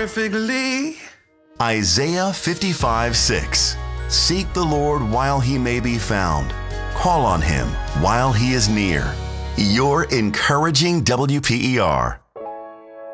perfectly. Isaiah 55:6. Seek the Lord while he may be found. Call on him while he is near. Your encouraging WPER.